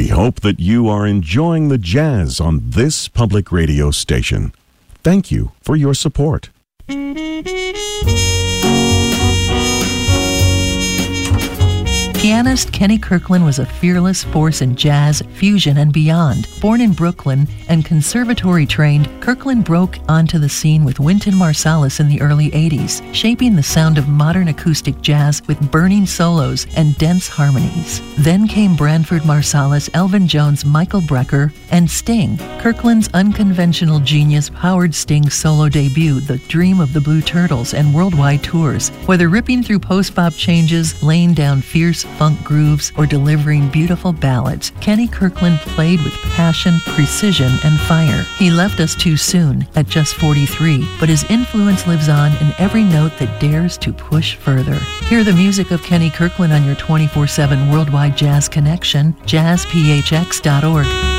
We hope that you are enjoying the jazz on this public radio station. Thank you for your support. Pianist Kenny Kirkland was a fearless force in jazz, fusion, and beyond. Born in Brooklyn and conservatory-trained, Kirkland broke onto the scene with Wynton Marsalis in the early 80s, shaping the sound of modern acoustic jazz with burning solos and dense harmonies. Then came Branford Marsalis, Elvin Jones, Michael Brecker, and Sting. Kirkland's unconventional genius powered Sting's solo debut, The Dream of the Blue Turtles, and worldwide tours. Whether ripping through post-bop changes, laying down fierce funk grooves, or delivering beautiful ballads, Kenny Kirkland played with passion, precision, and fire. He left us too soon, at just 43, but his influence lives on in every note that dares to push further. Hear the music of Kenny Kirkland on your 24/7 worldwide jazz connection, jazzphx.org.